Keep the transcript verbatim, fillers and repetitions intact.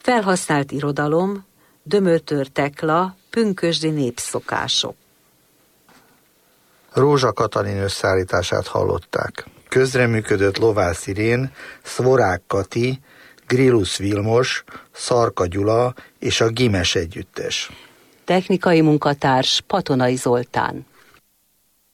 Felhasznált irodalom, Dömötör Tekla, pünkösdi népszokások. Rózsa Katalin összeállítását hallották. Közreműködött Lovál Szirén, Szvorák Kati, Grillus Vilmos, Szarka Gyula és a Gimes együttes. Technikai munkatárs Patonai Zoltán.